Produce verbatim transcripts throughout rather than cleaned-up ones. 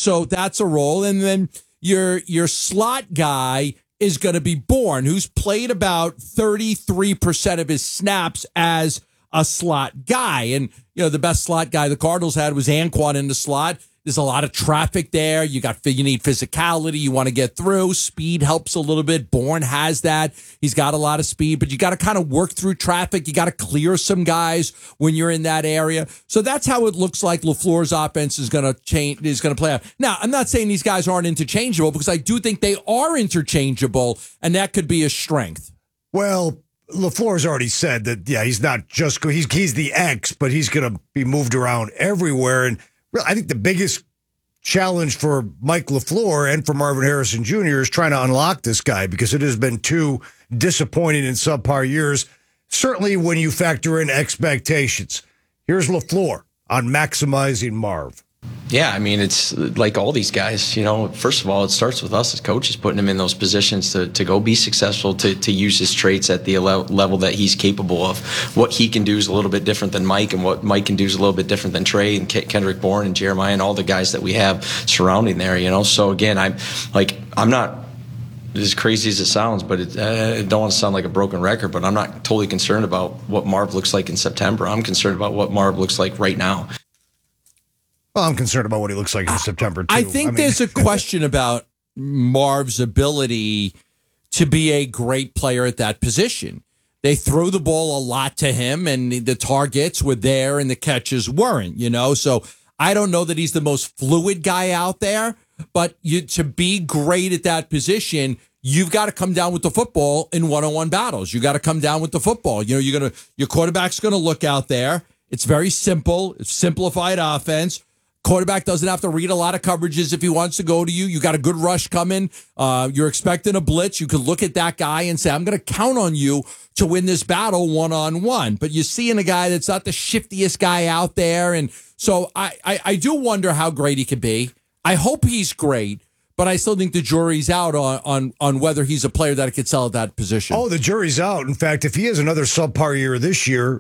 So that's a role. And then your your slot guy is going to be Bourne, who's played about thirty-three percent of his snaps as a slot guy. And, you know, the best slot guy the Cardinals had was Anquan in the slot. There's a lot of traffic there. You got you need physicality. You want to get through. Speed helps a little bit. Bourne has that. He's got a lot of speed, but you got to kind of work through traffic. You got to clear some guys when you're in that area. So that's how it looks like LaFleur's offense is going to change. Is going to play out. Now, I'm not saying these guys aren't interchangeable, because I do think they are interchangeable, and that could be a strength. Well, LaFleur's already said that. Yeah, he's not just he's he's the X, but he's going to be moved around everywhere. And I think the biggest challenge for Mike LaFleur and for Marvin Harrison Junior is trying to unlock this guy, because it has been too disappointing in subpar years, certainly when you factor in expectations. Here's LaFleur on maximizing Marv. Yeah, I mean, it's like all these guys, you know, first of all, it starts with us as coaches, putting him in those positions to, to go be successful, to, to use his traits at the level that he's capable of. What he can do is a little bit different than Mike, and what Mike can do is a little bit different than Trey and Kendrick Bourne and Jeremiah and all the guys that we have surrounding there, you know. So, again, I'm like, I'm not as crazy as it sounds, but it, uh, I don't want to sound like a broken record, but I'm not totally concerned about what Marv looks like in September. I'm concerned about what Marv looks like right now. Well, I'm concerned about what he looks like in September, too. I think I mean, there's a question about Marv's ability to be a great player at that position. They threw the ball a lot to him, and the targets were there and the catches weren't, you know? So I don't know that he's the most fluid guy out there, but you, to be great at that position, you've got to come down with the football in one-on-one battles. You got to come down with the football. You know, you're going to, your quarterback's going to look out there. It's very simple. It's simplified offense. Quarterback doesn't have to read a lot of coverages if he wants to go to you. You got a good rush coming. Uh, you're expecting a blitz. You could look at that guy and say, I'm going to count on you to win this battle one-on-one. But you're seeing a guy that's not the shiftiest guy out there. And so I, I, I do wonder how great he could be. I hope he's great, but I still think the jury's out on, on, on whether he's a player that could sell at that position. Oh, the jury's out. In fact, if he has another subpar year this year,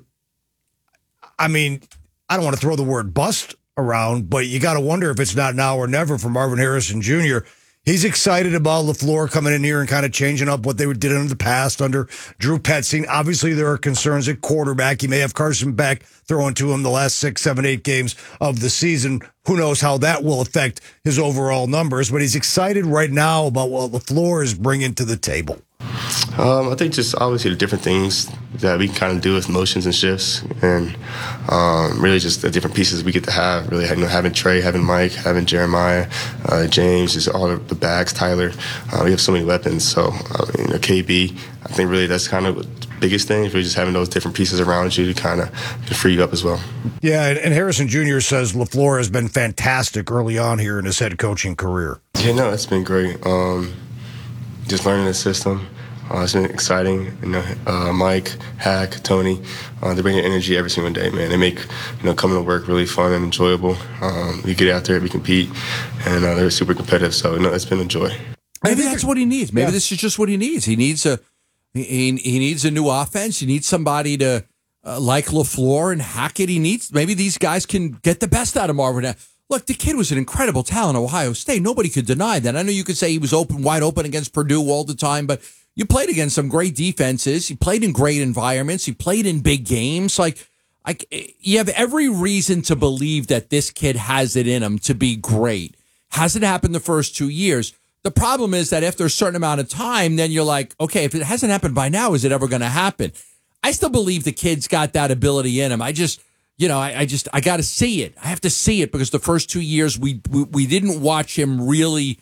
I mean, I don't want to throw the word bust around, but you got to wonder if it's not now or never for Marvin Harrison Junior He's excited about LaFleur coming in here and kind of changing up what they did in the past under Drew Petzing. Obviously, there are concerns at quarterback. He may have Carson Beck throwing to him the last six, seven, eight games of the season. Who knows how that will affect his overall numbers, but he's excited right now about what LaFleur is bringing to the table. Um, I think just obviously the different things that we can kind of do with motions and shifts, and um, really just the different pieces we get to have. Really, you know, having Trey, having Mike, having Jeremiah, uh, James, just all the, the backs, Tyler. Uh, we have so many weapons. So, I mean, a K B, I think really that's kind of the biggest thing. Really just having those different pieces around you to kind of free you up as well. Yeah, and, and Harrison Junior says LaFleur has been fantastic early on here in his head coaching career. Yeah, no, it's been great. Um, just learning the system. Uh, it's been exciting. You know, uh, Mike, Hack, Tony, uh, they bring energy every single day, man. They make, you know, coming to work really fun and enjoyable. Um, we get out there, we compete, and uh, they're super competitive. So, you know, it's been a joy. Maybe that's what he needs. Maybe yeah. this is just what he needs. He needs a he, he needs a new offense. He needs somebody to uh, like LaFleur and Hackett. He needs maybe these guys can get the best out of Marvin. Look, the kid was an incredible talent at Ohio State. Nobody could deny that. I know you could say he was open, wide open against Purdue all the time, but you played against some great defenses. You played in great environments. You played in big games. Like, like you have every reason to believe that this kid has it in him to be great. Hasn't happened the first two years. The problem is that after a certain amount of time, then you're like, okay, if it hasn't happened by now, is it ever going to happen? I still believe the kid's got that ability in him. I just, you know, I, I just, I got to see it. I have to see it because the first two years we, we we didn't watch him really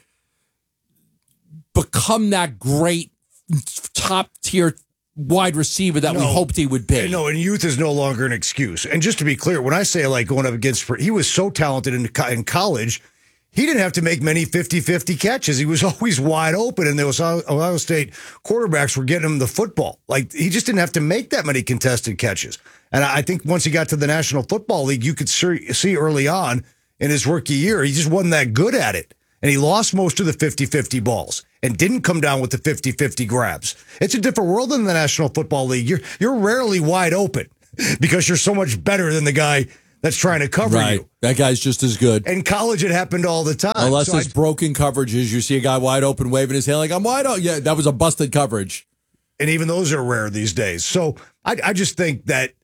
become that great top tier wide receiver that no, we hoped he would be. No, and youth is no longer an excuse. And just to be clear, when I say like going up against, he was so talented in, in college, he didn't have to make many fifty-fifty catches. He was always wide open, and there was Ohio State quarterbacks were getting him the football. Like, he just didn't have to make that many contested catches. And I think once he got to the National Football League, you could see early on in his rookie year, he just wasn't that good at it. And he lost most of the fifty-fifty balls and didn't come down with the fifty-fifty grabs. It's a different world in the National Football League. You're, you're rarely wide open because you're so much better than the guy that's trying to cover right. you. That guy's just as good. In college, it happened all the time. Unless so it's I, broken coverages, you see a guy wide open waving his hand like, I'm wide open. Yeah, that was a busted coverage. And even those are rare these days. So I, I just think that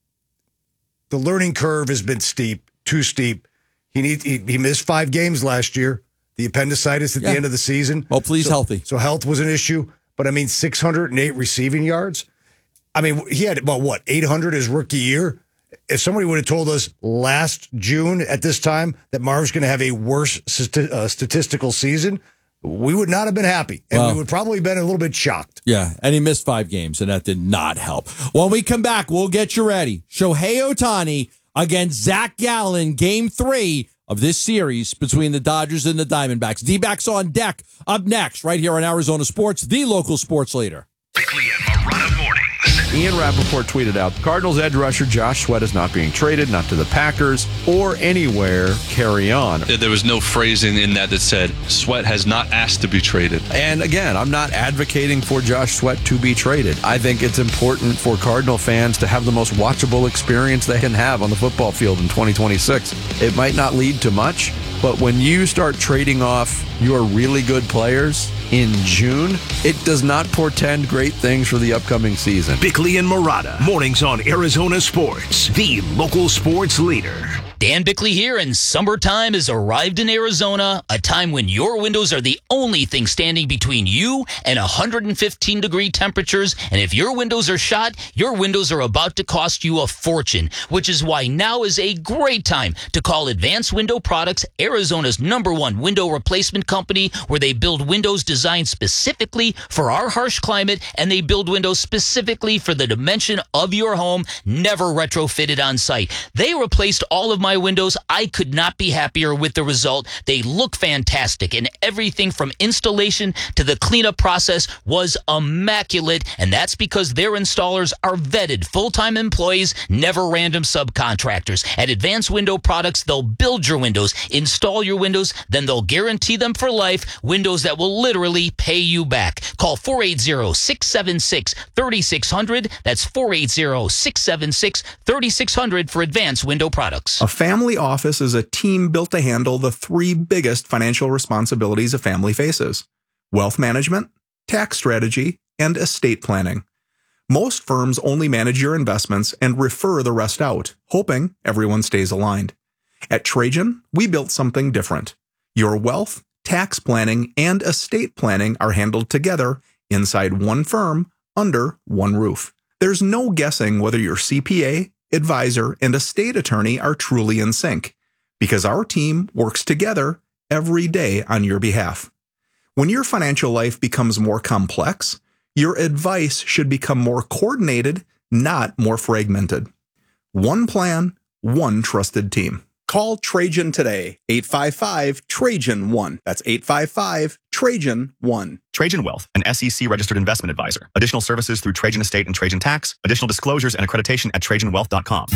the learning curve has been steep, too steep. He need, he, he missed five games last year. The appendicitis at yeah. the end of the season. Hopefully he's so, healthy. So health was an issue. But, I mean, six hundred eight receiving yards. I mean, he had about, what, eight hundred his rookie year? If somebody would have told us last June at this time that Marv's going to have a worse st- uh, statistical season, we would not have been happy. And well, we would probably have been a little bit shocked. Yeah, and he missed five games, and that did not help. When we come back, we'll get you ready. Shohei Ohtani against Zach Gallen, game three of this series between the Dodgers and the Diamondbacks. D-backs on deck up next, right here on Arizona Sports, the local sports leader. Bickley and Marotta Mornings. Ian Rappaport tweeted out, Cardinals edge rusher Josh Sweat is not being traded, not to the Packers or anywhere. Carry on. There was no phrasing in that that said Sweat has not asked to be traded. And again, I'm not advocating for Josh Sweat to be traded. I think it's important for Cardinal fans to have the most watchable experience they can have on the football field in twenty twenty-six. It might not lead to much, but when you start trading off your really good players in June, it does not portend great things for the upcoming season. Bickley and Marotta, mornings on Arizona Sports, the local sports leader. Dan Bickley here, and summertime has arrived in Arizona, a time when your windows are the only thing standing between you and one hundred fifteen degree temperatures. And if your windows are shot, your windows are about to cost you a fortune, which is why now is a great time to call Advanced Window Products, Arizona's number one window replacement company, where they build windows designed specifically for our harsh climate, and they build windows specifically for the dimension of your home, never retrofitted on site. They replaced all of my windows. I could not be happier with the result. They look fantastic, and everything from installation to the cleanup process was immaculate, and that's because their installers are vetted full-time employees, never random subcontractors. At Advanced Window Products, they'll build your windows, install your windows, then they'll guarantee them for life, windows that will literally pay you back. Call four eight zero, six seven six, three six zero zero. That's four eight zero, six seven six, three six zero zero for Advanced Window Products. A family office is a team built to handle the three biggest financial responsibilities a family faces: wealth management, tax strategy, and estate planning. Most firms only manage your investments and refer the rest out, hoping everyone stays aligned. At Trajan, we built something different. Your wealth, tax planning, and estate planning are handled together inside one firm under one roof. There's no guessing whether your C P A, advisor, and estate attorney are truly in sync, because our team works together every day on your behalf. When your financial life becomes more complex, your advice should become more coordinated, not more fragmented. One plan, one trusted team. Call Trajan today, eight five five, Trajan one. That's eight five five, Trajan one. Trajan Wealth, an S E C-registered investment advisor. Additional services through Trajan Estate and Trajan Tax. Additional disclosures and accreditation at trajan wealth dot com.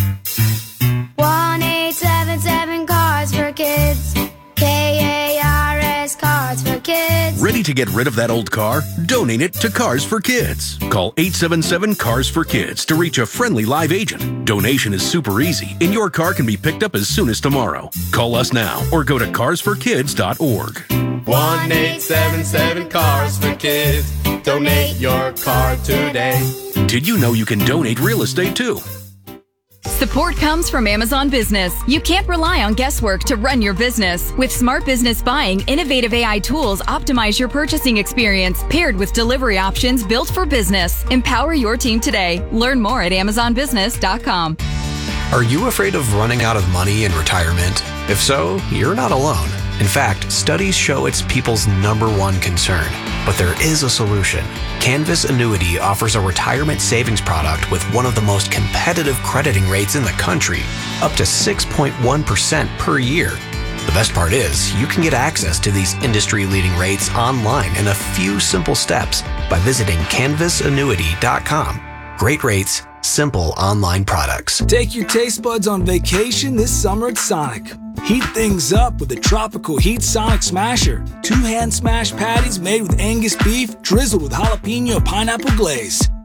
one eight seven seven Cars for Kids. K A R S Cars for Kids. Ready to get rid of that old car? Donate it to Cars for Kids. Call eight seven seven, Cars for Kids to reach a friendly live agent. Donation is super easy, and your car can be picked up as soon as tomorrow. Call us now or go to cars for kids dot org. one eight seven seven Cars for Kids. Donate your car today. Did you know you can donate real estate too? Support comes from Amazon Business. You can't rely on guesswork to run your business. With Smart Business Buying, innovative A I tools optimize your purchasing experience, paired with delivery options built for business. Empower your team today. Learn more at amazon business dot com. Are you afraid of running out of money in retirement? If so, you're not alone. In fact, studies show it's people's number one concern. But there is a solution. Canvas Annuity offers a retirement savings product with one of the most competitive crediting rates in the country, up to six point one percent per year. The best part is, you can get access to these industry-leading rates online in a few simple steps by visiting canvas annuity dot com. Great rates, simple online products. Take your taste buds on vacation this summer at Sonic. Heat things up with the Tropical Heat Sonic Smasher. Two hand smashed patties made with Angus beef, drizzled with jalapeno pineapple glaze.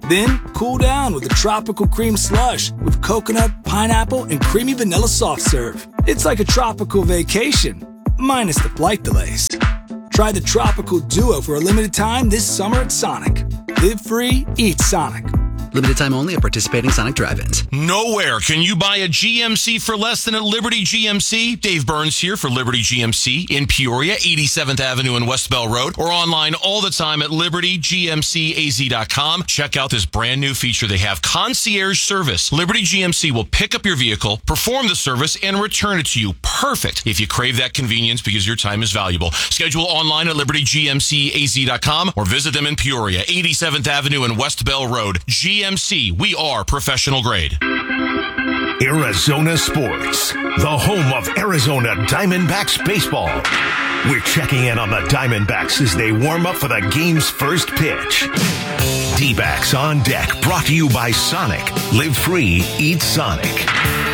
Then cool down with a tropical cream slush with coconut, pineapple, and creamy vanilla soft serve. It's like a tropical vacation, minus the flight delays. Try the Tropical Duo for a limited time this summer at Sonic. Live free, eat Sonic. Limited time only at participating Sonic drive-ins. Nowhere can you buy a G M C for less than at Liberty G M C. Dave Burns here for Liberty G M C in Peoria, eighty-seventh Avenue and West Bell Road, or online all the time at liberty g m c a z dot com. Check out this brand new feature they have, concierge service. Liberty G M C will pick up your vehicle, perform the service, and return it to you. Perfect if you crave that convenience because your time is valuable. Schedule online at liberty g m c a z dot com or visit them in Peoria, eighty-seventh Avenue and West Bell Road. G M C, we are professional grade. Arizona Sports, the home of Arizona Diamondbacks baseball. We're checking in on the Diamondbacks as they warm up for the game's first pitch. D-backs on deck, brought to you by Sonic. Live free, eat Sonic.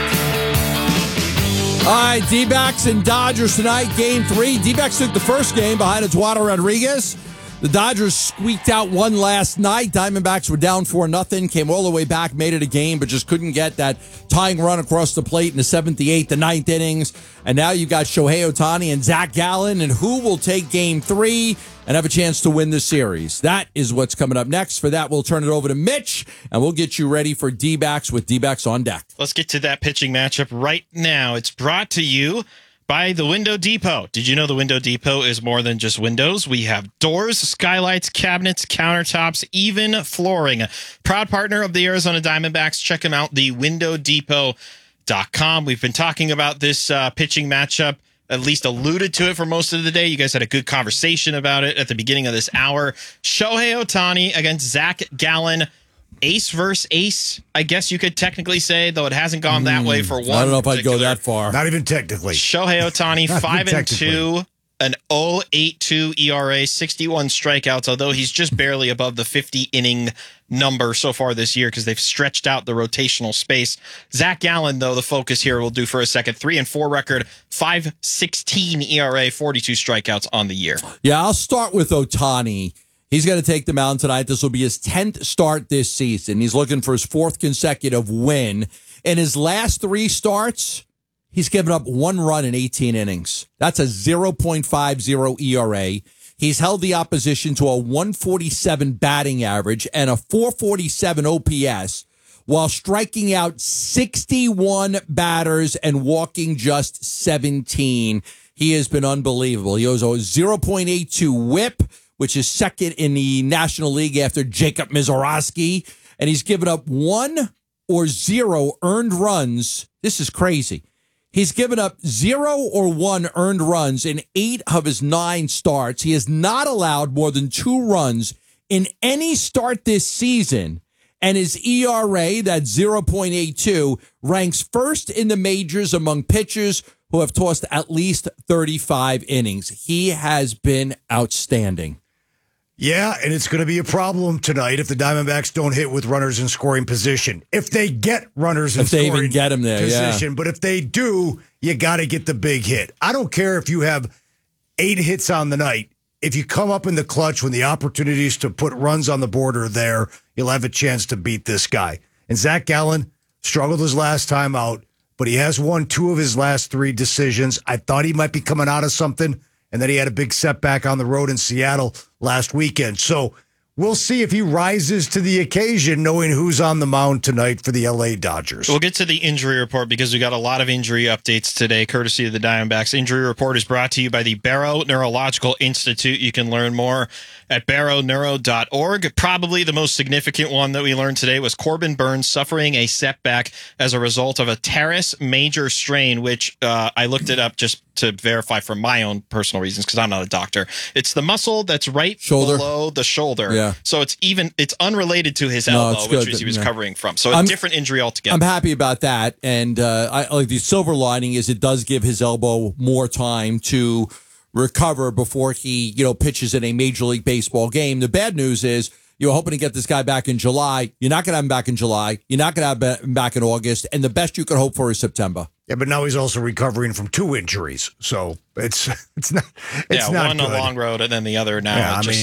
All right, D-backs and Dodgers tonight, game three. D-backs took the first game behind Eduardo Rodriguez. The Dodgers squeaked out one last night. Diamondbacks were down four nothing, came all the way back, made it a game, but just couldn't get that tying run across the plate in the seventh, the eighth, the ninth innings. And now you got Shohei Ohtani and Zach Gallen, and who will take game three and have a chance to win the series? That is what's coming up next. For that, we'll turn it over to Mitch, and we'll get you ready for D-backs with D-backs on deck. Let's get to that pitching matchup right now. It's brought to you by the Window Depot. Did you know the Window Depot is more than just windows? We have doors, skylights, cabinets, countertops, even flooring. Proud partner of the Arizona Diamondbacks. Check them out, the window depot dot com. We've been talking about this uh, pitching matchup, at least alluded to it for most of the day. You guys had a good conversation about it at the beginning of this hour. Shohei Ohtani against Zach Gallen. Ace versus ace, I guess you could technically say, though it hasn't gone that way for one. I don't know if I'd go that far. Not even technically. Shohei Ohtani, five and two, an oh point eight two E R A, sixty-one strikeouts, although he's just barely above the fifty inning number so far this year because they've stretched out the rotational space. Zach Gallen, though, the focus here will do for a second. Three and four record, five sixteen E R A, forty-two strikeouts on the year. Yeah, I'll start with Ohtani. He's going to take the mound tonight. This will be his tenth start this season. He's looking for his fourth consecutive win. In his last three starts, he's given up one run in eighteen innings. That's a oh point five oh E R A. He's held the opposition to a one forty-seven batting average and a four forty-seven O P S while striking out sixty-one batters and walking just seventeen. He has been unbelievable. He has a oh point eight two whip, which is second in the National League after Jacob Mizorowski. And he's given up one or zero earned runs. This is crazy. He's given up zero or one earned runs in eight of his nine starts. He has not allowed more than two runs in any start this season. And his E R A, that oh point eight two, ranks first in the majors among pitchers who have tossed at least thirty-five innings. He has been outstanding. Yeah, and it's going to be a problem tonight if the Diamondbacks don't hit with runners in scoring position. If they get runners in if they scoring even get them there, position, yeah. But if they do, you got to get the big hit. I don't care if you have eight hits on the night. If you come up in the clutch when the opportunities to put runs on the board are there, you'll have a chance to beat this guy. And Zach Gallen struggled his last time out, but he has won two of his last three decisions. I thought he might be coming out of something, and then he had a big setback on the road in Seattle last weekend. So we'll see if he rises to the occasion, knowing who's on the mound tonight for the L A Dodgers. We'll get to the injury report because we got a lot of injury updates today, courtesy of the Diamondbacks. Injury report is brought to you by the Barrow Neurological Institute. You can learn more at barrow neuro dot org. Probably the most significant one that we learned today was Corbin Burnes suffering a setback as a result of a teres major strain, which uh, I looked it up just to verify for my own personal reasons because I'm not a doctor. It's the muscle that's right shoulder. below the shoulder. Yeah. So it's even it's unrelated to his No, elbow, it's which good. was, he was Yeah. covering from. So a I'm- different injury altogether. I'm happy about that. And uh, I like the silver lining is it does give his elbow more time to recover before he, you know, pitches in a Major League Baseball game. The bad news is you're hoping to get this guy back in July. You're not going to have him back in July. You're not going to have him back in August. And the best you could hope for is September. Yeah, but now he's also recovering from two injuries. So it's it's not it's yeah, not one good. a long road and then the other now Yeah, I just mean-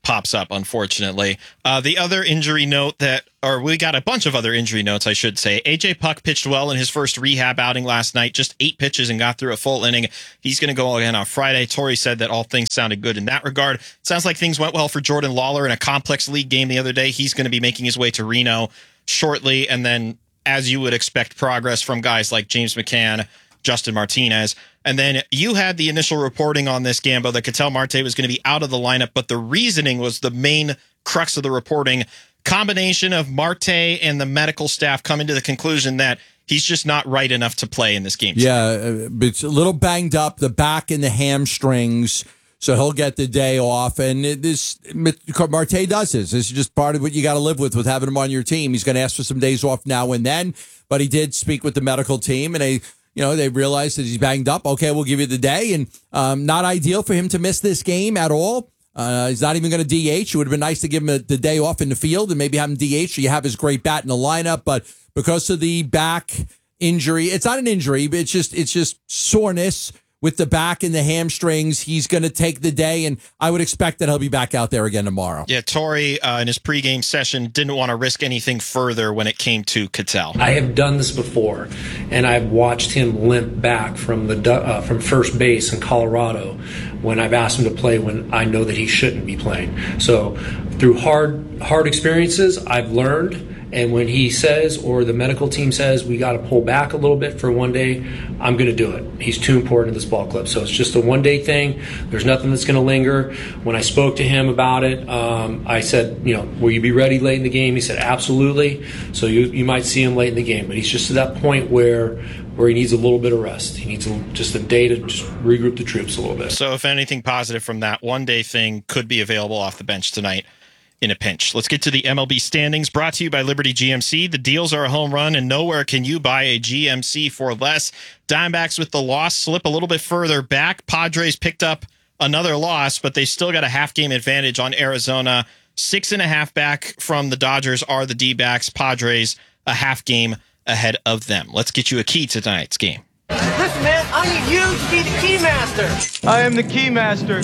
pops up, unfortunately. Uh, the other injury note that, or we got a bunch of other injury notes, I should say. A J Puck pitched well in his first rehab outing last night, just eight pitches and got through a full inning. He's going to go again on Friday. Torrey said that all things sounded good in that regard. Sounds like things went well for Jordan Lawler in a complex league game the other day. He's going to be making his way to Reno shortly. And then, as you would expect, progress from guys like James McCann, Justin Martinez. And then you had the initial reporting on this, Gambo, that Ketel Marte was going to be out of the lineup, but the reasoning was the main crux of the reporting. Combination of Marte and the medical staff coming to the conclusion that he's just not right enough to play in this game. Yeah, but it's a little banged up, the back and the hamstrings, so he'll get the day off. And it, this Marte does this. This is just part of what you got to live with, with having him on your team. He's going to ask for some days off now and then, but he did speak with the medical team, and they, you know, they realized that he's banged up. Okay, we'll give you the day, and um, not ideal for him to miss this game at all. Uh, he's not even going to D H. It would have been nice to give him a, the day off in the field and maybe have him D H so you have his great bat in the lineup. But because of the back injury, it's not an injury, but it's just it's just soreness with the back and the hamstrings. He's going to take the day, and I would expect that he'll be back out there again tomorrow. Yeah, Torrey uh, in his pregame session didn't want to risk anything further when it came to Ketel. I have done this before, and I've watched him limp back from the uh, from first base in Colorado when I've asked him to play when I know that he shouldn't be playing. So through hard hard experiences, I've learned. And when he says, or the medical team says, we got to pull back a little bit for one day, I'm going to do it. He's too important to this ball club. So it's just a one-day thing. There's nothing that's going to linger. When I spoke to him about it, um, I said, you know, will you be ready late in the game? He said, absolutely. So you you might see him late in the game. But he's just at that point where where he needs a little bit of rest. He needs a, just a day to just regroup the troops a little bit. So if anything positive from that one-day thing could be available off the bench tonight in a pinch. Let's get to the M L B standings, brought to you by Liberty G M C. The deals are a home run, and nowhere can you buy a G M C for less. Diamondbacks with the loss slip a little bit further back. Padres picked up another loss, but they still got a half-game advantage on Arizona. Six and a half back from the Dodgers are the D-backs. Padres a half game ahead of them. Let's get you a key to tonight's game. Listen, man, I need you to be the key master. I am the key master.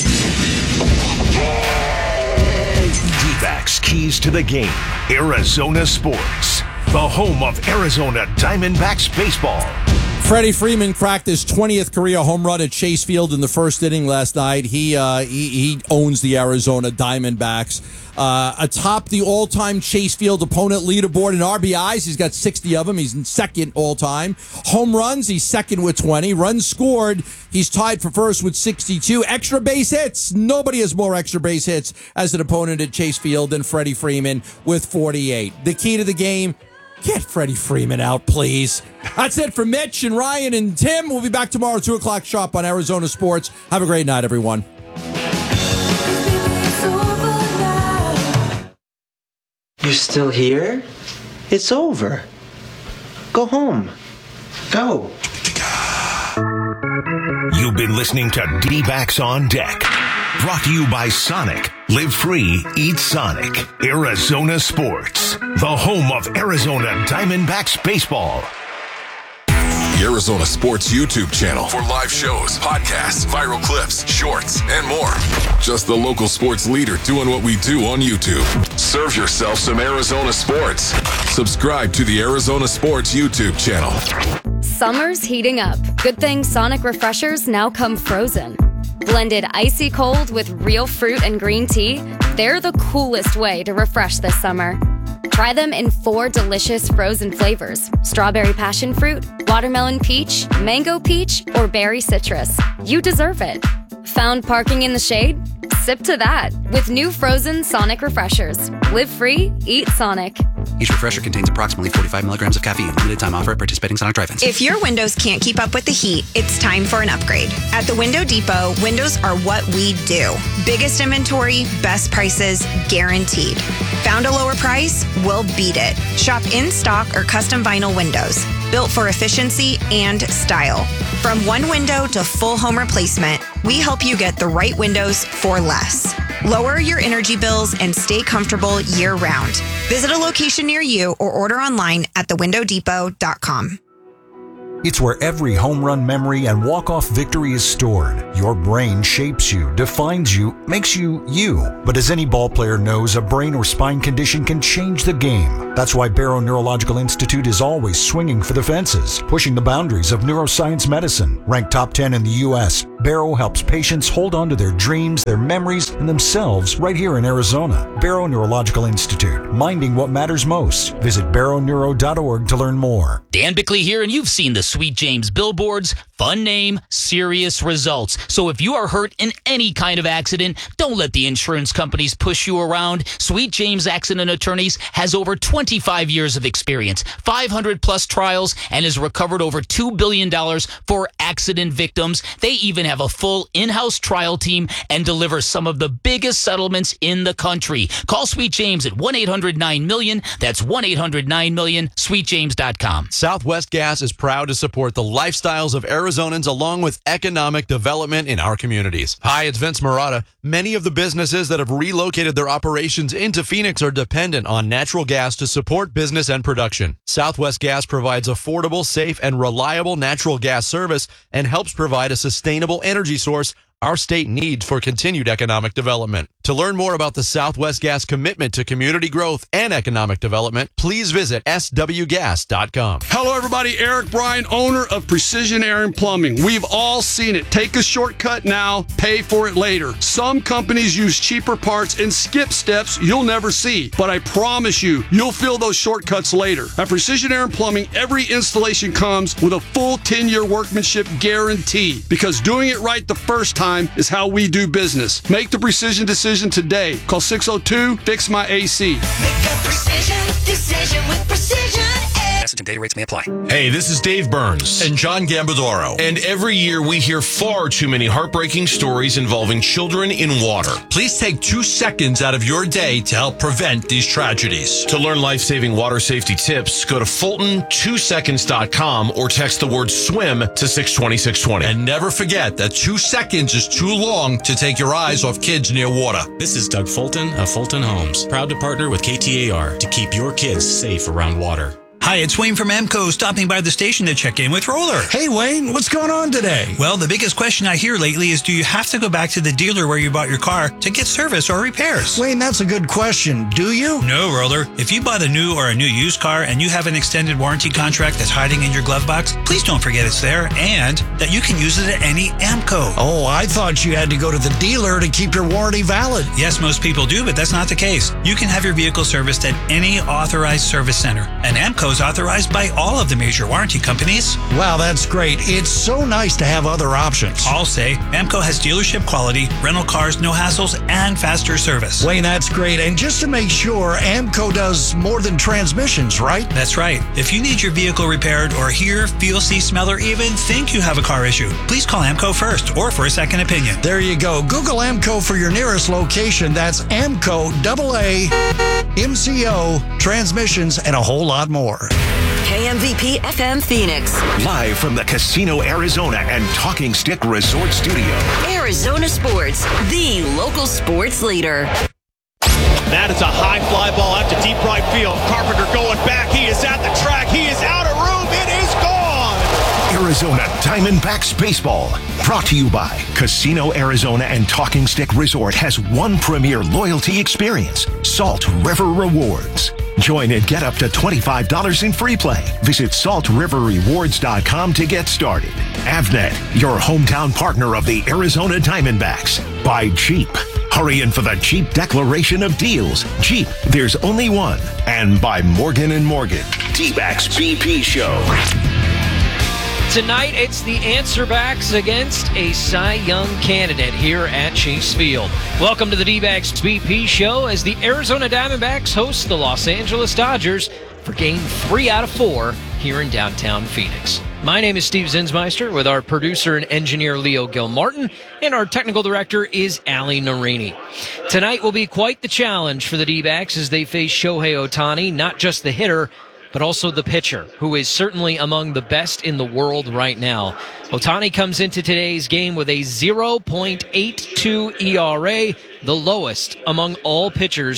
D-backs keys to the game. Arizona Sports, the home of Arizona Diamondbacks baseball. Freddie Freeman cracked his twentieth career home run at Chase Field in the first inning last night. He uh, he, he owns the Arizona Diamondbacks. Uh, atop the all-time Chase Field opponent leaderboard in R B Is, he's got sixty of them. He's in second all-time. Home runs, he's second with twenty. Runs scored, he's tied for first with sixty-two. Extra base hits, nobody has more extra base hits as an opponent at Chase Field than Freddie Freeman with forty-eight. The key to the game, get Freddie Freeman out, please. That's it for Mitch and Ryan and Tim. We'll be back tomorrow, two o'clock sharp on Arizona Sports. Have a great night, everyone. You're still here? It's over. Go home. Go. You've been listening to D-Backs on Deck. Brought to you by Sonic. Live free, eat Sonic. Arizona Sports, the home of Arizona Diamondbacks baseball. The Arizona Sports YouTube channel for live shows, podcasts, viral clips, shorts, and more. Just the local sports leader doing what we do on YouTube. Serve yourself some Arizona Sports. Subscribe to the Arizona Sports YouTube channel. Summer's heating up. Good thing Sonic Refreshers now come frozen. Blended icy cold with real fruit and green tea, they're the coolest way to refresh this summer. Try them in four delicious frozen flavors: strawberry passion fruit, watermelon peach, mango peach, or berry citrus. You deserve it. Found parking in the shade? Sip to that with new frozen Sonic Refreshers. Live free, eat Sonic. Each refresher contains approximately forty-five milligrams of caffeine. Limited time offer at participating Sonic drive-ins. If your windows can't keep up with the heat, it's time for an upgrade. At the Window Depot, windows are what we do. Biggest inventory, best prices, guaranteed. Found a lower price? We'll beat it. Shop in stock or custom vinyl windows. Built for efficiency and style. From one window to full home replacement, we help you get the right windows for less. Lower your energy bills and stay comfortable year-round. Visit a location near you or order online at the window depot dot com. It's where every home run memory and walk-off victory is stored. Your brain shapes you, defines you, makes you you. But as any ball player knows, a brain or spine condition can change the game. That's why Barrow Neurological Institute is always swinging for the fences, pushing the boundaries of neuroscience medicine. Ranked top ten in the U S, Barrow helps patients hold on to their dreams, their memories, and themselves right here in Arizona. Barrow Neurological Institute, minding what matters most. Visit barrow neuro dot org to learn more. Dan Bickley here, and you've seen the Sweet James billboards. Fun name, serious results. So if you are hurt in any kind of accident, don't let the insurance companies push you around. Sweet James Accident Attorneys has over twenty-five years of experience, five hundred plus trials, and has recovered over two billion dollars for accident victims. They even have a full in-house trial team and deliver some of the biggest settlements in the country. Call Sweet James at one eight hundred nine million. That's one eight hundred nine million, sweet james dot com. Southwest Gas is proud to support the lifestyles of Arizonans along with economic development in our communities. Hi, it's Vince Marotta. Many of the businesses that have relocated their operations into Phoenix are dependent on natural gas to support business and production. Southwest Gas provides affordable, safe, and reliable natural gas service and helps provide a sustainable energy source our state needs for continued economic development. To learn more about the Southwest Gas commitment to community growth and economic development, please visit s w gas dot com. Hello, everybody. Eric Bryan, owner of Precision Air and Plumbing. We've all seen it. Take a shortcut now, pay for it later. Some companies use cheaper parts and skip steps you'll never see. But I promise you, you'll feel those shortcuts later. At Precision Air and Plumbing, every installation comes with a full ten-year workmanship guarantee, because doing it right the first time is how we do business. Make the precision decision today. Call six oh two, fix my A C. Make a precision decision with Precision Air. Message and data rates may apply. Hey, this is Dave Burns. And John Gambadoro. And every year we hear far too many heartbreaking stories involving children in water. Please take two seconds out of your day to help prevent these tragedies. To learn life-saving water safety tips, go to fulton two seconds dot com or text the word swim to six two six two zero. And never forget that two seconds is too long to take your eyes off kids near water. This is Doug Fulton of Fulton Homes, proud to partner with K T A R to keep your kids safe around water. Hi, it's Wayne from Emco, stopping by the station to check in with Roller. Hey, Wayne, what's going on today? Well, the biggest question I hear lately is, do you have to go back to the dealer where you bought your car to get service or repairs? Wayne, that's a good question. Do you? No, Roller. If you bought a new or a new used car and you have an extended warranty contract that's hiding in your glove box, please don't forget it's there and that you can use it at any Emco. Oh, I thought you had to go to the dealer to keep your warranty valid. Yes, most people do, but that's not the case. You can have your vehicle serviced at any authorized service center, and Emco's authorized by all of the major warranty companies. Wow, that's great. It's so nice to have other options. I'll say Emco has dealership quality, rental cars, no hassles, and faster service. Wayne, that's great. And just to make sure, Emco does more than transmissions, right? That's right. If you need your vehicle repaired or hear, feel, see, smell, or even think you have a car issue, please call Emco first or for a second opinion. There you go. Google Emco for your nearest location. That's Emco, double A, M C O, transmissions, and a whole lot more. K M V P F M Phoenix. Live from the Casino Arizona and Talking Stick Resort Studio. Arizona Sports, the local sports leader. That is a high fly ball out to deep right field. Carpenter going back. He is at the track. He is out of room. It is gone. Arizona Diamondbacks Baseball. Brought to you by Casino Arizona and Talking Stick Resort has one premier loyalty experience, Salt River Rewards. Join and get up to twenty-five dollars in free play. Visit salt river rewards dot com to get started. Avnet, your hometown partner of the Arizona Diamondbacks. By Jeep. Hurry in for the Jeep declaration of deals. Jeep, there's only one. And by Morgan and Morgan. D-Backs B P Show. Tonight, it's the Answer Backs against a Cy Young candidate here at Chase Field. Welcome to the D-Backs B P Show as the Arizona Diamondbacks host the Los Angeles Dodgers for game three out of four here in downtown Phoenix. My name is Steve Zinsmeister with our producer and engineer Leo Gilmartin, and our technical director is Ali Narini. Tonight will be quite the challenge for the D-Backs as they face Shohei Ohtani, not just the hitter, but also the pitcher, who is certainly among the best in the world right now. Ohtani comes into today's game with a oh point eight two E R A, the lowest among all pitchers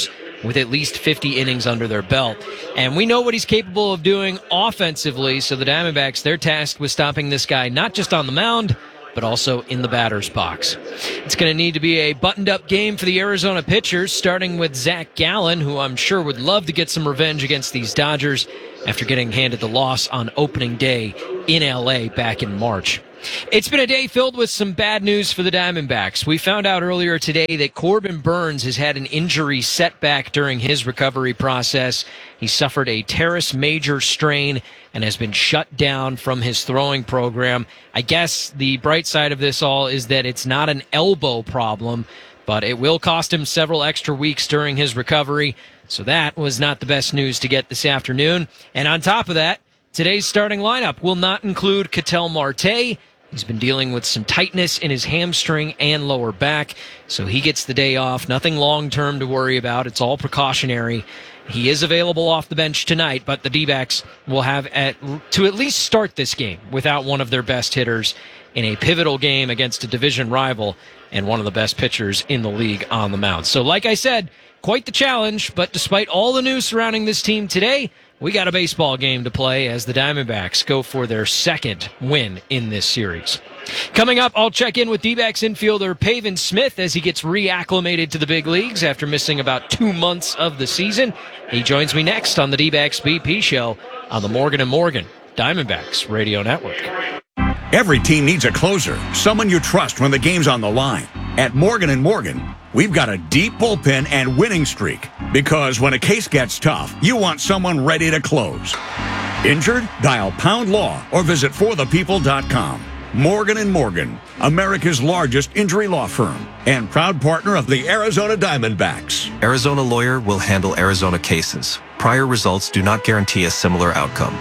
with at least fifty innings under their belt. And we know what he's capable of doing offensively, so the Diamondbacks, they're tasked with stopping this guy not just on the mound, but also in the batter's box. It's going to need to be a buttoned-up game for the Arizona pitchers, starting with Zach Gallen, who I'm sure would love to get some revenge against these Dodgers after getting handed the loss on opening day in L A back in March. It's been a day filled with some bad news for the Diamondbacks. We found out earlier today that Corbin Burns has had an injury setback during his recovery process. He suffered a teres major strain and has been shut down from his throwing program. I guess the bright side of this all is that it's not an elbow problem, but it will cost him several extra weeks during his recovery. So that was not the best news to get this afternoon. And on top of that, today's starting lineup will not include Ketel Marte. He's been dealing with some tightness in his hamstring and lower back, so he gets the day off. Nothing long-term to worry about. It's all precautionary. He is available off the bench tonight, but the D-backs will have at, to at least start this game without one of their best hitters in a pivotal game against a division rival and one of the best pitchers in the league on the mound. So like I said, quite the challenge, but despite all the news surrounding this team today, we got a baseball game to play as the Diamondbacks go for their second win in this series. Coming up, I'll check in with D-backs infielder Pavin Smith as he gets reacclimated to the big leagues after missing about two months of the season. He joins me next on the D-backs B P Show on the Morgan and Morgan Diamondbacks Radio Network. Every team needs a closer, someone you trust when the game's on the line. At Morgan and Morgan, we've got a deep bullpen and winning streak. Because when a case gets tough, you want someone ready to close. Injured? Dial Pound Law or visit for the people dot com. Morgan and Morgan, America's largest injury law firm and proud partner of the Arizona Diamondbacks. Arizona Lawyer will handle Arizona cases. Prior results do not guarantee a similar outcome.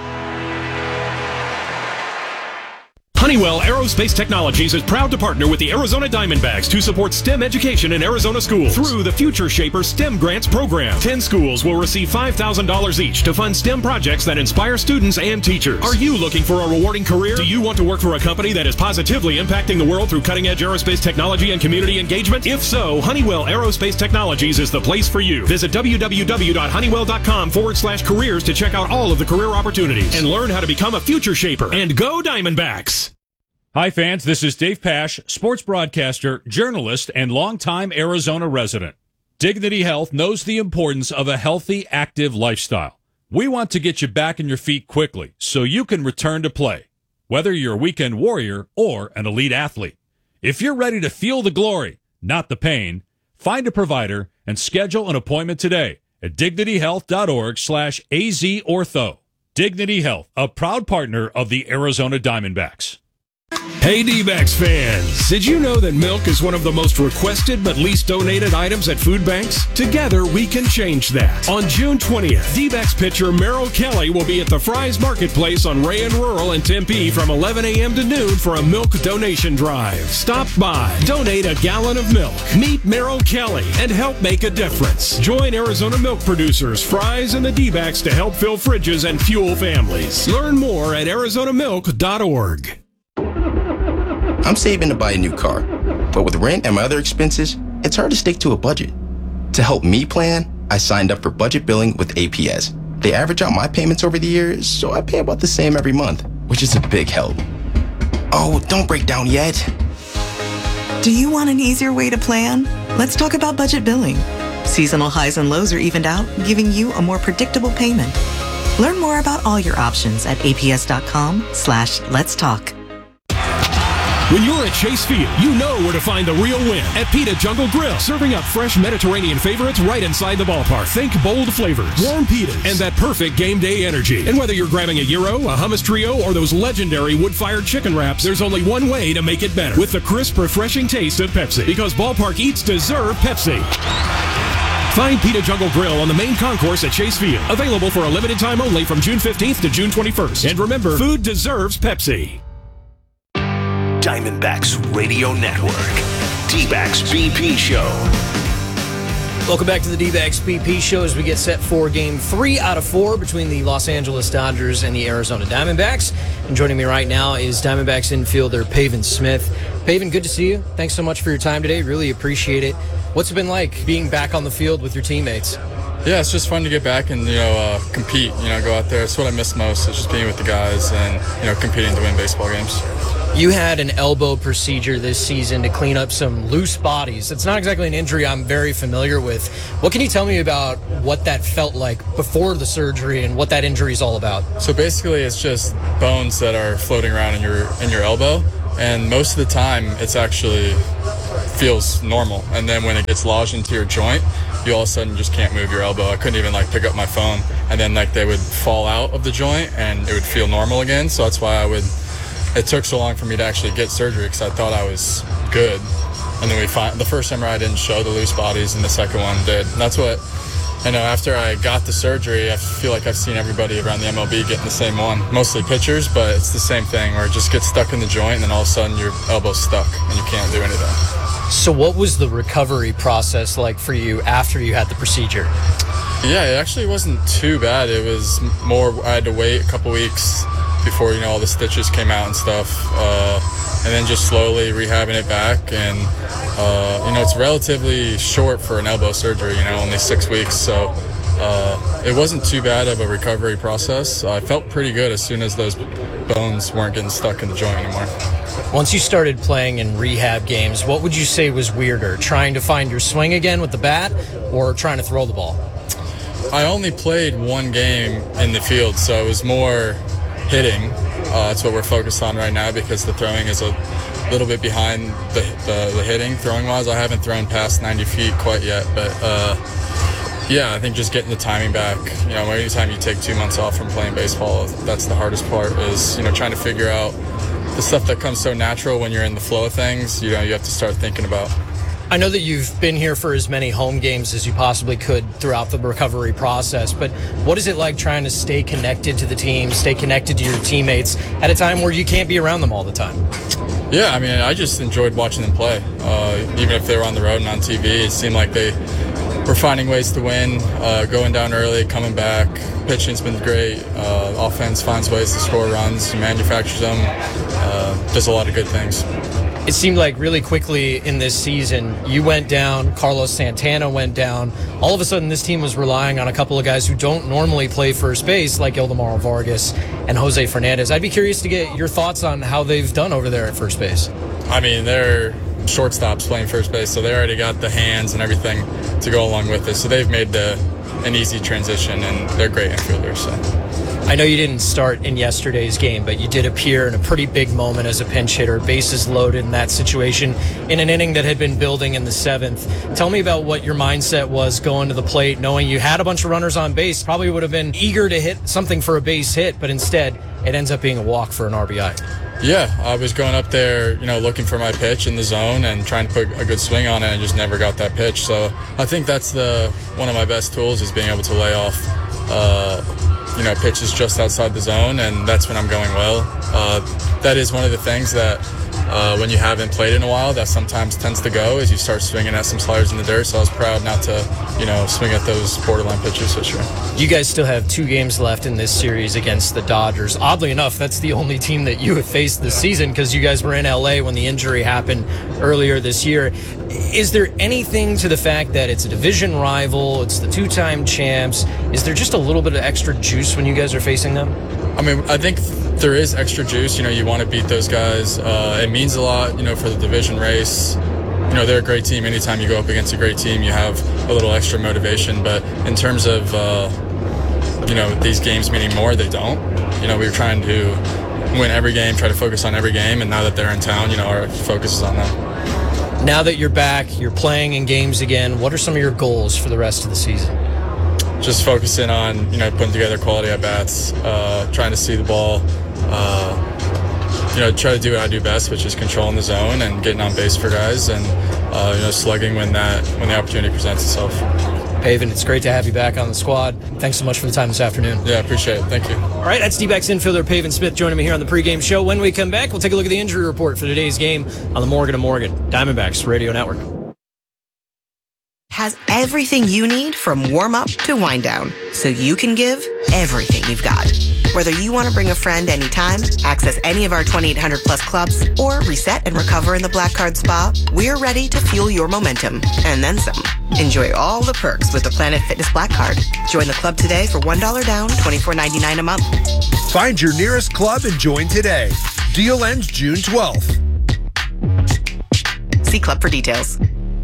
Honeywell Aerospace Technologies is proud to partner with the Arizona Diamondbacks to support STEM education in Arizona schools through the Future Shaper STEM Grants program. Ten schools will receive five thousand dollars each to fund STEM projects that inspire students and teachers. Are you looking for a rewarding career? Do you want to work for a company that is positively impacting the world through cutting-edge aerospace technology and community engagement? If so, Honeywell Aerospace Technologies is the place for you. Visit www.honeywell.com forward slash careers to check out all of the career opportunities and learn how to become a Future Shaper. And go Diamondbacks! Hi, fans. This is Dave Pash, sports broadcaster, journalist, and longtime Arizona resident. Dignity Health knows the importance of a healthy, active lifestyle. We want to get you back on your feet quickly so you can return to play, whether you're a weekend warrior or an elite athlete. If you're ready to feel the glory, not the pain, find a provider and schedule an appointment today at dignityhealth.org slash azortho. Dignity Health, a proud partner of the Arizona Diamondbacks. Hey D-backs fans, did you know that milk is one of the most requested but least donated items at food banks? Together we can change that. On June twentieth, D-backs pitcher Merrill Kelly will be at the Fry's Marketplace on Ray and Rural in Tempe from eleven a.m. to noon for a milk donation drive. Stop by, donate a gallon of milk, meet Merrill Kelly, and help make a difference. Join Arizona milk producers, Fry's, and the D-backs to help fill fridges and fuel families. Learn more at arizona milk dot org. I'm saving to buy a new car, but with rent and my other expenses, it's hard to stick to a budget. To help me plan, I signed up for budget billing with A P S. They average out my payments over the years, so I pay about the same every month, which is a big help. Oh, don't break down yet. Do you want an easier way to plan? Let's talk about budget billing. Seasonal highs and lows are evened out, giving you a more predictable payment. Learn more about all your options at aps.com slash let's talk. When you're at Chase Field, you know where to find the real win. At Pita Jungle Grill, serving up fresh Mediterranean favorites right inside the ballpark. Think bold flavors, warm pitas, and that perfect game day energy. And whether you're grabbing a gyro, a hummus trio, or those legendary wood-fired chicken wraps, there's only one way to make it better. With the crisp, refreshing taste of Pepsi. Because ballpark eats deserve Pepsi. Find Pita Jungle Grill on the main concourse at Chase Field. Available for a limited time only from June fifteenth to June twenty-first. And remember, food deserves Pepsi. Diamondbacks Radio Network. D-backs B P Show. Welcome back to the D-backs B P Show as we get set for game three out of four between the Los Angeles Dodgers and the Arizona Diamondbacks. And joining me right now is Diamondbacks infielder Pavin Smith. Pavin, good to see you. Thanks so much for your time today. Really appreciate it. What's it been like being back on the field with your teammates? Yeah, it's just fun to get back and, you know, uh, compete, you know, go out there. It's what I miss most. It's just being with the guys and, you know, competing to win baseball games. You had an elbow procedure this season to clean up some loose bodies. It's not exactly an injury I'm very familiar with. What can you tell me about what that felt like before the surgery and what that injury is all about? So basically it's just bones that are floating around in your in your elbow, and most of the time it's actually feels normal. And then when it gets lodged into your joint, you all of a sudden just can't move your elbow. I couldn't even like pick up my phone, and then like they would fall out of the joint and it would feel normal again. So that's why I would it took so long for me to actually get surgery, because I thought I was good. And then we find the first M R I didn't show the loose bodies, and the second one did. And that's what, you know, after I got the surgery, I feel like I've seen everybody around the M L B getting the same one. Mostly pitchers, but it's the same thing where it just gets stuck in the joint, and then all of a sudden your elbow's stuck and you can't do anything. So what was the recovery process like for you after you had the procedure? Yeah, it actually wasn't too bad. It was more, I had to wait a couple weeks before, you know, all the stitches came out and stuff, uh, and then just slowly rehabbing it back. And uh, you know, it's relatively short for an elbow surgery, you know, only six weeks, so uh, it wasn't too bad of a recovery process. I felt pretty good as soon as those bones weren't getting stuck in the joint anymore. Once you started playing in rehab games, what would you say was weirder, trying to find your swing again with the bat or trying to throw the ball? I only played one game in the field, so it was more hitting. Uh, that's what we're focused on right now, because the throwing is a little bit behind the, the, the hitting. Throwing wise, I haven't thrown past ninety feet quite yet, but uh, yeah, I think just getting the timing back. You know, anytime you take two months off from playing baseball, that's the hardest part, is, you know, trying to figure out the stuff that comes so natural when you're in the flow of things. You know, you have to start thinking about. I know that you've been here for as many home games as you possibly could throughout the recovery process, but what is it like trying to stay connected to the team, stay connected to your teammates at a time where you can't be around them all the time? Yeah, I mean, I just enjoyed watching them play. Uh, even if they were on the road and on T V, it seemed like they were finding ways to win, uh, going down early, coming back. Pitching's been great. Uh, offense finds ways to score runs, manufactures them, uh, does a lot of good things. It seemed like really quickly in this season, you went down, Carlos Santana went down. All of a sudden, this team was relying on a couple of guys who don't normally play first base, like Ildemaro Vargas and Jose Fernandez. I'd be curious to get your thoughts on how they've done over there at first base. I mean, they're shortstops playing first base, so they already got the hands and everything to go along with it. So they've made the an easy transition, and they're great infielders. So. I know you didn't start in yesterday's game, but you did appear in a pretty big moment as a pinch hitter, bases loaded in that situation, in an inning that had been building in the seventh. Tell me about what your mindset was going to the plate, knowing you had a bunch of runners on base, probably would have been eager to hit something for a base hit, but instead it ends up being a walk for an R B I. Yeah, I was going up there, you know, looking for my pitch in the zone and trying to put a good swing on it, and just never got that pitch. So I think that's the one of my best tools, is being able to lay off uh, you know, pitches just outside the zone, and that's when I'm going well. Uh, that is one of the things that uh, when you haven't played in a while, that sometimes tends to go, is you start swinging at some sliders in the dirt. So I was proud not to, you know, swing at those borderline pitches this year. You guys still have two games left in this series against the Dodgers. Oddly enough, that's the only team that you have faced this season, because you guys were in L A when the injury happened earlier this year. Is there anything to the fact that it's a division rival, it's the two-time champs? Is there just a little bit of extra juice when you guys are facing them? I mean, I think there is extra juice. You know, you want to beat those guys. Uh, it means a lot, you know, for the division race. You know, they're a great team. Anytime you go up against a great team, you have a little extra motivation. But in terms of, uh, you know, these games meaning more, they don't. You know, we were trying to win every game, try to focus on every game. And now that they're in town, you know, our focus is on them. Now that you're back, you're playing in games again, what are some of your goals for the rest of the season? Just focusing on, you know, putting together quality at-bats, uh, trying to see the ball, uh, you know, try to do what I do best, which is controlling the zone and getting on base for guys, and, uh, you know, slugging when that when the opportunity presents itself. Pavin, it's great to have you back on the squad. Thanks so much for the time this afternoon. Yeah, appreciate it. Thank you. All right, that's D-backs infielder Pavin Smith joining me here on the pregame show. When we come back, we'll take a look at the injury report for today's game on the Morgan and Morgan Diamondbacks Radio Network. Has everything you need from warm up to wind down, so you can give everything you've got. Whether you want to bring a friend anytime, access any of our twenty-eight hundred plus clubs, or reset and recover in the Black Card Spa, we're ready to fuel your momentum and then some. Enjoy all the perks with the Planet Fitness Black Card. Join the club today for one dollar down, twenty-four ninety-nine a month. Find your nearest club and join today. Deal ends June twelfth. See club for details.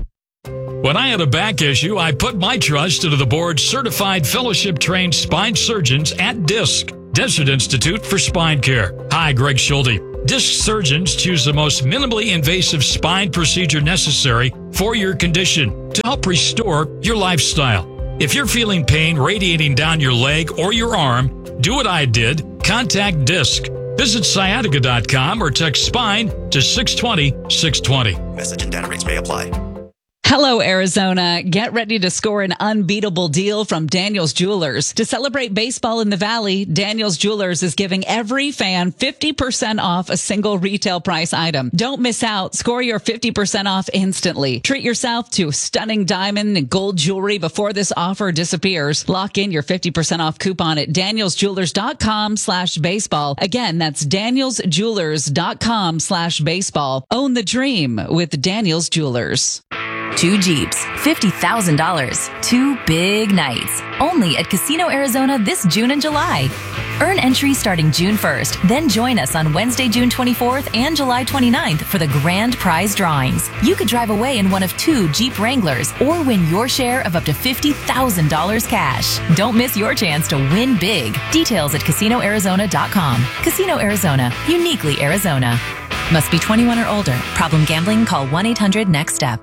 When I had a back issue, I put my trust into the board's certified fellowship-trained spine surgeons at DISC, Desert Institute for Spine Care. Hi, Greg Schulte. DISC surgeons choose the most minimally invasive spine procedure necessary for your condition to help restore your lifestyle. If you're feeling pain radiating down your leg or your arm, do what I did. Contact DISC. Visit sciatica dot com or text SPINE to six twenty, six twenty. Message and data rates may apply. Hello, Arizona. Get ready to score an unbeatable deal from Daniels Jewelers. To celebrate baseball in the Valley, Daniels Jewelers is giving every fan fifty percent off a single retail price item. Don't miss out. Score your fifty percent off instantly. Treat yourself to stunning diamond and gold jewelry before this offer disappears. Lock in your fifty percent off coupon at daniels jewelers dot com slash baseball. Again, that's daniels jewelers dot com slash baseball. Own the dream with Daniels Jewelers. Two Jeeps, fifty thousand dollars. Two big nights. Only at Casino Arizona this June and July. Earn entry starting June first. Then join us on Wednesday, June twenty-fourth and July twenty-ninth for the grand prize drawings. You could drive away in one of two Jeep Wranglers or win your share of up to fifty thousand dollars cash. Don't miss your chance to win big. Details at casino arizona dot com. Casino Arizona. Uniquely Arizona. Must be twenty-one or older. Problem gambling? Call one eight hundred next step.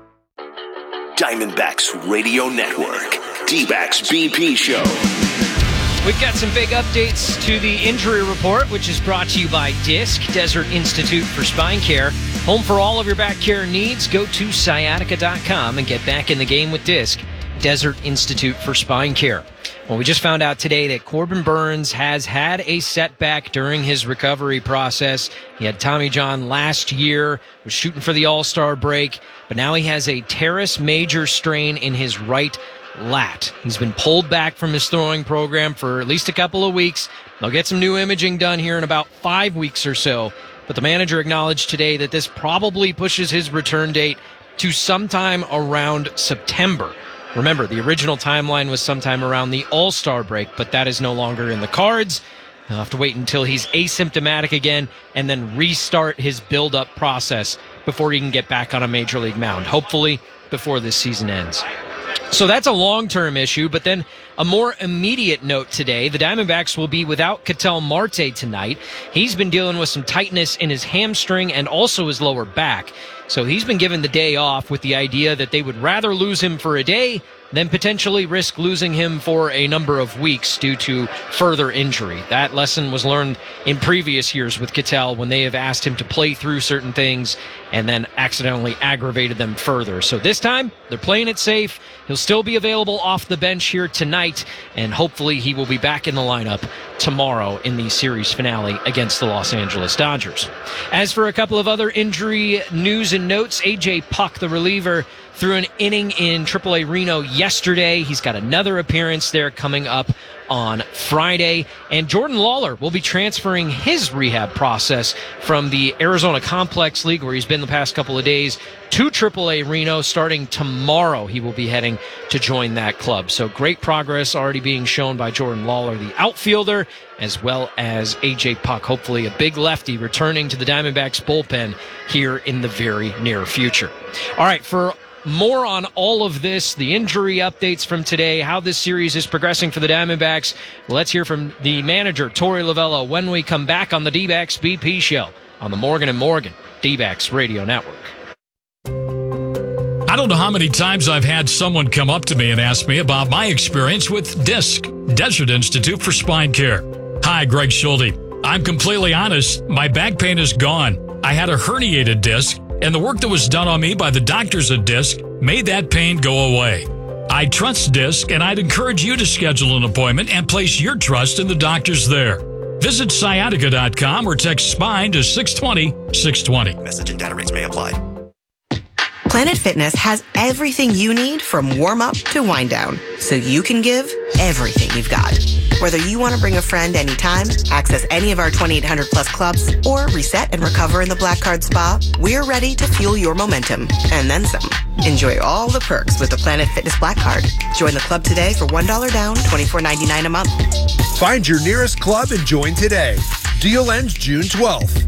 Diamondbacks Radio Network, D-Backs B P Show. We've got some big updates to the injury report, which is brought to you by DISC, Desert Institute for Spine Care. Home for all of your back care needs. Go to sciatica dot com and get back in the game with DISC, Desert Institute for Spine Care. Well, we just found out today that Corbin Burns has had a setback during his recovery process. He had Tommy John last year, was shooting for the All-Star break, but now he has a teres major strain in his right lat. He's been pulled back from his throwing program for at least a couple of weeks. They'll get some new imaging done here in about five weeks or so, but the manager acknowledged today that this probably pushes his return date to sometime around September. Remember, the original timeline was sometime around the All-Star break, but that is no longer in the cards. He'll have to wait until he's asymptomatic again and then restart his build-up process before he can get back on a major league mound, hopefully before this season ends. So that's a long-term issue, but then a more immediate note today. The Diamondbacks will be without Ketel Marte tonight. He's been dealing with some tightness in his hamstring and also his lower back. So he's been given the day off with the idea that they would rather lose him for a day than potentially risk losing him for a number of weeks due to further injury. That lesson was learned in previous years with Ketel when they have asked him to play through certain things and then accidentally aggravated them further. So this time, they're playing it safe. He'll still be available off the bench here tonight, and hopefully he will be back in the lineup tomorrow in the series finale against the Los Angeles Dodgers. As for a couple of other injury news and notes, A J Puck, the reliever, threw an inning in triple A Reno yesterday. He's got another appearance there coming up on Friday. And Jordan Lawler will be transferring his rehab process from the Arizona Complex League, where he's been the past couple of days, to triple A Reno. Starting tomorrow, he will be heading to join that club. So great progress already being shown by Jordan Lawler, the outfielder, as well as A J Puck, hopefully a big lefty returning to the Diamondbacks bullpen here in the very near future. All right, for more on all of this, the injury updates from today, how this series is progressing for the Diamondbacks, let's hear from the manager, Torey Lovullo, when we come back on the D-Backs B P Show on the Morgan and Morgan D-Backs Radio Network. I don't know how many times I've had someone come up to me and ask me about my experience with DISC, Desert Institute for Spine Care. Hi, Greg Schulte. I'm completely honest. My back pain is gone. I had a herniated disc, and the work that was done on me by the doctors at DISC made that pain go away. I trust DISC, and I'd encourage you to schedule an appointment and place your trust in the doctors there. Visit sciatica dot com or text SPINE to six twenty, six twenty. Message and data rates may apply. Planet Fitness has everything you need from warm-up to wind-down, so you can give everything you've got. Whether you want to bring a friend anytime, access any of our twenty-eight hundred plus clubs, or reset and recover in the Black Card Spa, we're ready to fuel your momentum, and then some. Enjoy all the perks with the Planet Fitness Black Card. Join the club today for one dollar down, twenty-four ninety-nine a month. Find your nearest club and join today. Deal ends June twelfth.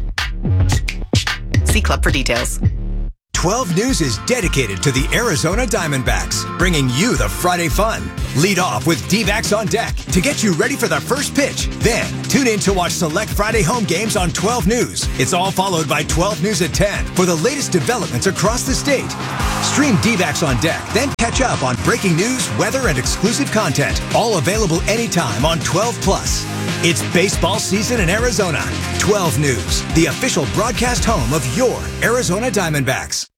See club for details. twelve News is dedicated to the Arizona Diamondbacks, bringing you the Friday fun. Lead off with D-backs on deck to get you ready for the first pitch. Then, tune in to watch select Friday home games on twelve News. It's all followed by twelve News at ten for the latest developments across the state. Stream D-backs on deck, then catch up on breaking news, weather, and exclusive content. All available anytime on twelve plus. It's baseball season in Arizona. twelve News, the official broadcast home of your Arizona Diamondbacks.